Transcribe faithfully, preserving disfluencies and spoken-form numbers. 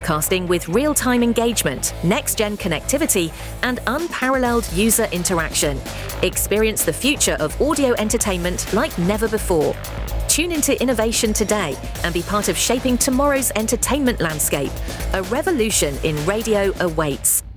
broadcasting with real-time engagement, next-gen connectivity, and unparalleled user interaction. Experience the future of audio entertainment like never before. Tune into innovation today and be part of shaping tomorrow's entertainment landscape. A revolution in radio awaits.